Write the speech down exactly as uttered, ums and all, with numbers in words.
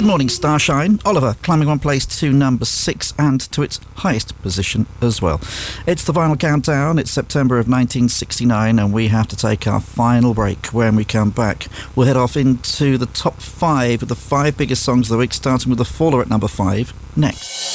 Good morning, Starshine. Oliver climbing one place to number six and to its highest position as well. It's the Vinyl Countdown. It's September of nineteen sixty-nine and we have to take our final break. When we come back, we'll head off into the top five of the five biggest songs of the week, starting with The Faller at number five next.